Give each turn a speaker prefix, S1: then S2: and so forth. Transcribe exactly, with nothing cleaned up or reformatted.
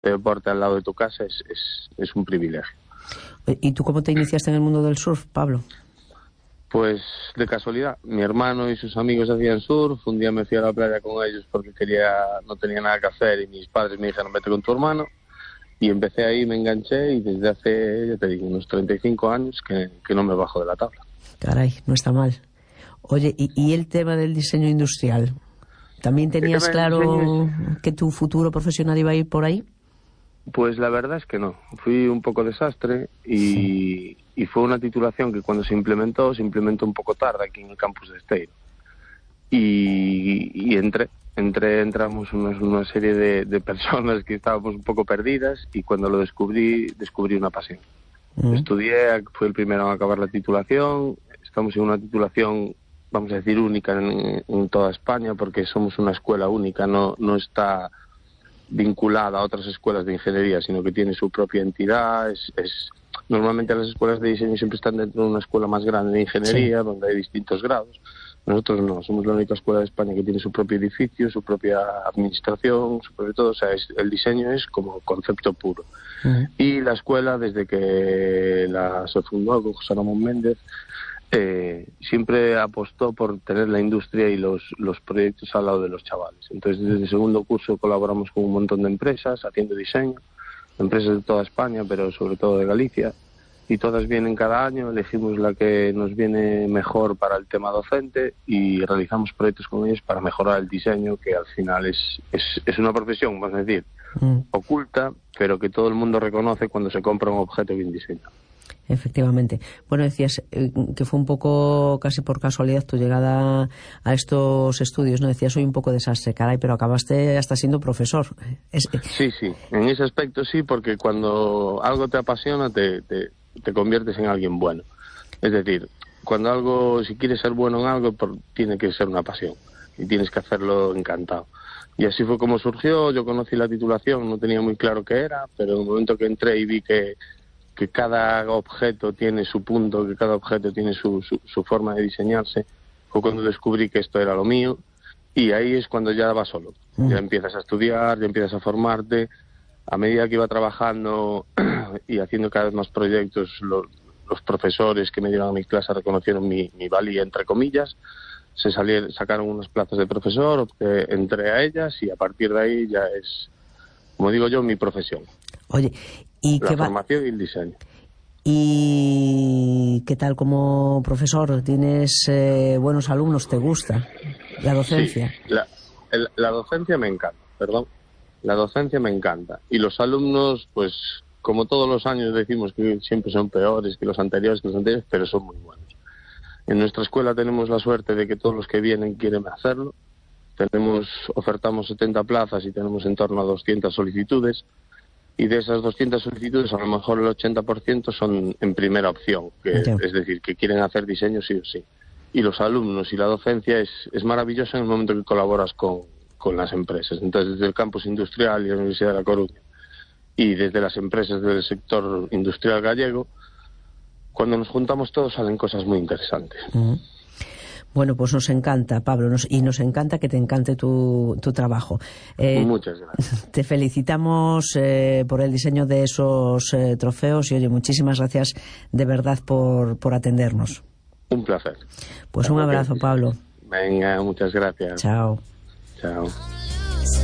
S1: deporte al lado de tu casa es, es, es un privilegio.
S2: ¿Y tú cómo te iniciaste en el mundo del surf, Pablo?
S1: Pues de casualidad, mi hermano y sus amigos hacían surf, un día me fui a la playa con ellos porque quería, no tenía nada que hacer y mis padres me dijeron vete con tu hermano y empecé ahí, me enganché y desde hace, ya te digo, unos treinta y cinco años que, que no me bajo de la tabla.
S2: Caray, no está mal. Oye, ¿y, y el tema del diseño industrial? ¿También tenías claro es... que tu futuro profesional iba a ir por ahí?
S1: Pues la verdad es que no. Fui un poco desastre y, sí. y fue una titulación que cuando se implementó, se implementó un poco tarde aquí en el campus de Esteiro. Y, y entré, entré, entramos una, una serie de, de personas que estábamos un poco perdidas y cuando lo descubrí, descubrí una pasión. Mm. Estudié, fui el primero a acabar la titulación, estamos en una titulación, vamos a decir, única en, en toda España porque somos una escuela única, no, no está vinculada a otras escuelas de ingeniería, sino que tiene su propia entidad. Es, es normalmente las escuelas de diseño siempre están dentro de una escuela más grande de ingeniería, sí, donde hay distintos grados. Nosotros no, somos la única escuela de España que tiene su propio edificio, su propia administración, su propio todo, o sea, es, el diseño es como concepto puro. Uh-huh. Y la escuela, desde que la se fundó con José Ramón Méndez, Eh, siempre apostó por tener la industria y los, los proyectos al lado de los chavales. Entonces, desde el segundo curso colaboramos con un montón de empresas haciendo diseño, empresas de toda España, pero sobre todo de Galicia, y todas vienen cada año, elegimos la que nos viene mejor para el tema docente y realizamos proyectos con ellos para mejorar el diseño, que al final es, es, es una profesión, vamos a decir, mm. oculta, pero que todo el mundo reconoce cuando se compra un objeto bien diseñado.
S2: Efectivamente. Bueno, decías eh, que fue un poco casi por casualidad tu llegada a estos estudios, ¿no? Decías, soy un poco desastre, caray, pero acabaste hasta siendo profesor. Es...
S1: Sí, sí, en ese aspecto sí, porque cuando algo te apasiona te, te, te conviertes en alguien bueno. Es decir, cuando algo, si quieres ser bueno en algo, por, tiene que ser una pasión y tienes que hacerlo encantado. Y así fue como surgió, yo conocí la titulación, no tenía muy claro qué era, pero en el momento que entré y vi que que cada objeto tiene su punto, que cada objeto tiene su, su, su forma de diseñarse, fue cuando descubrí que esto era lo mío, y ahí es cuando ya vas solo. Mm. Ya empiezas a estudiar, ya empiezas a formarte. A medida que iba trabajando y haciendo cada vez más proyectos, los, los profesores que me dieron a mi clase reconocieron mi, mi valía, entre comillas, se salieron, sacaron unas plazas de profesor, eh, entré a ellas y a partir de ahí ya es, como digo yo, mi profesión.
S2: Oye, ¿y
S1: la
S2: qué
S1: formación
S2: va...
S1: y el diseño.
S2: ¿Y qué tal como profesor? ¿Tienes eh, buenos alumnos? ¿Te gusta la docencia?
S1: Sí, la, el, la docencia me encanta, perdón. La docencia me encanta. Y los alumnos, pues, como todos los años decimos que siempre son peores que los anteriores, que los anteriores, pero son muy buenos. En nuestra escuela tenemos la suerte de que todos los que vienen quieren hacerlo. Tenemos, ofertamos setenta plazas y tenemos en torno a doscientas solicitudes. Y de esas doscientas solicitudes, a lo mejor el ochenta por ciento son en primera opción, que, es decir, que quieren hacer diseño sí o sí. Y los alumnos y la docencia es, es maravillosa en el momento que colaboras con, con las empresas. Entonces, desde el campus industrial y la Universidad de La Coruña, y desde las empresas del sector industrial gallego, cuando nos juntamos todos salen cosas muy interesantes.
S2: Uh-huh. Bueno, pues nos encanta, Pablo, nos, y nos encanta que te encante tu, tu trabajo.
S1: Eh, Muchas gracias.
S2: Te felicitamos eh, por el diseño de esos eh, trofeos y, oye, muchísimas gracias de verdad por, por atendernos.
S1: Un placer.
S2: Pues un abrazo, Pablo.
S1: Venga, muchas gracias.
S2: Chao.
S1: Chao.